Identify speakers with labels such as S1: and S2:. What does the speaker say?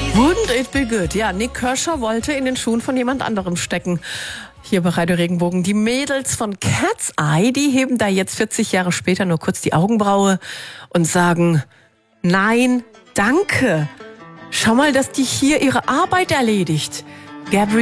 S1: Wouldn't it be good? Ja, Nik Kershaw wollte in den Schuhen von jemand anderem stecken. Hier bei Radio Regenbogen. Die Mädels von Cat's Eye, die heben da jetzt 40 Jahre später nur kurz die Augenbraue und sagen, nein, danke. Schau mal, dass die hier ihre Arbeit erledigt. Gabrielle